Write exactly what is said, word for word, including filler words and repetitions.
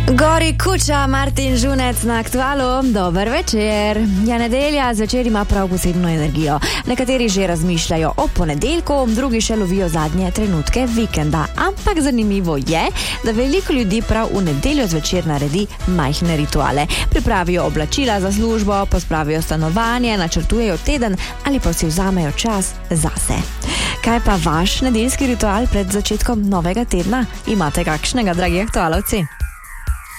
Gori Kuča, Martin Žunec na Aktualu. Dober večer. Ja, nedelja zvečer ima prav posebno energijo. Nekateri že razmišljajo o ponedeljku, drugi še lovijo zadnje trenutke vikenda. Ampak zanimivo je, da veliko ljudi prav v nedeljo zvečer naredi majhne rituale. Pripravijo oblačila za službo, pospravijo stanovanje, načrtujejo teden ali pa si vzamejo čas zase. Kaj pa vaš nedeljski ritual pred začetkom novega tedna? Imate kakšnega, dragi aktualovci?